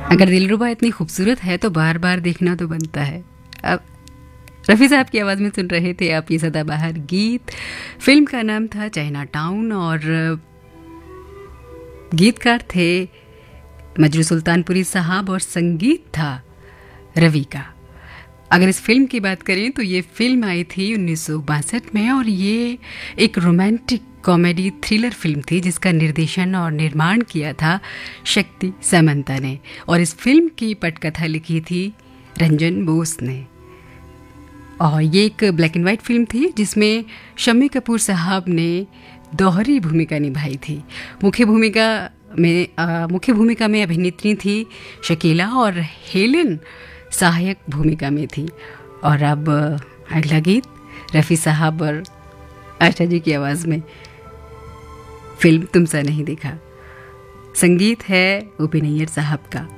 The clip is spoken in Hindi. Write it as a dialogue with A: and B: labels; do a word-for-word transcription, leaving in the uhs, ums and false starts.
A: अगर दिलरुबा इतनी खूबसूरत है तो बार बार देखना तो बनता है। अब रफ़ी साहब की आवाज़ में सुन रहे थे आप ये सदाबहार गीत। फिल्म का नाम था चाइना टाउन और गीतकार थे मजरू सुल्तानपुरी साहब और संगीत था रवि का। अगर इस फिल्म की बात करें तो ये फिल्म आई थी उन्नीस सौ बासठ में और ये एक रोमांटिक कॉमेडी थ्रिलर फिल्म थी जिसका निर्देशन और निर्माण किया था शक्ति सामंता ने और इस फिल्म की पटकथा लिखी थी रंजन बोस ने। और ये एक ब्लैक एंड वाइट फिल्म थी जिसमें शम्मी कपूर साहब ने दोहरी भूमिका निभाई थी। मुख्य भूमिका में आ, मुख्य भूमिका में अभिनेत्री थी शकीला और हेलेन सहायक भूमिका में थी। और अब अगला गीत रफ़ी साहब और आशा जी की आवाज़ में, फिल्म तुमसा नहीं देखा। संगीत है ओ पी नैयर साहब का।